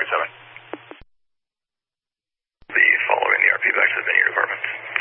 Target 7. The following ERP back to the Vineyard Apartments.